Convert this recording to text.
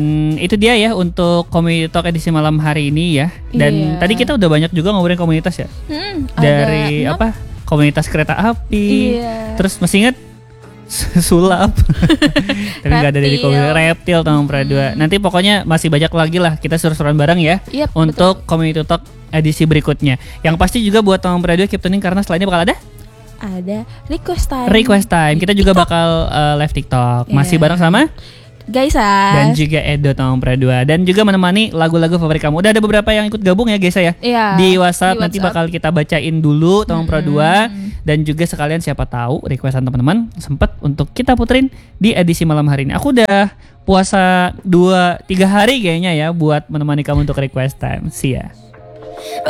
Itu dia ya untuk Community Talk edisi malam hari ini ya. Dan tadi kita udah banyak juga ngobrolin komunitas ya. Dari apa? Komunitas kereta api. Terus masih ingat sulap. Tapi nggak ada dari komunitas reptil tahun Pradua. Nanti pokoknya masih banyak lagi lah kita seru-seruan bareng ya. Untuk Community Talk edisi berikutnya. Yang pasti juga buat tahun Pradua keep tuning karena setelah ini bakal ada request time. Kita juga bakal live TikTok. Masih bareng sama Gaisa dan juga Edo tahun Pradua. Dan juga menemani lagu-lagu favorit kamu. Udah ada beberapa yang ikut gabung ya Gaisa ya. Di WhatsApp nanti bakal kita bacain dulu tahun Pradua. Dan juga sekalian siapa tahu requestan teman-teman sempet untuk kita puterin di edisi malam hari ini. Aku udah puasa 2-3 hari kayaknya ya buat menemani kamu untuk request time. See ya.